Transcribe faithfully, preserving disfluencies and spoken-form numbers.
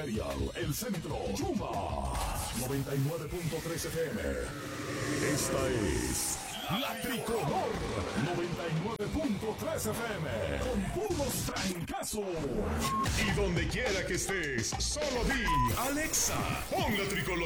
Imperial, El Centro, Yuma, noventa y nueve punto tres F M. Esta es La Tricolor, noventa y nueve punto tres F M, con puros trancazos. Y donde quiera que estés, solo di, Alexa, pon La Tricolor.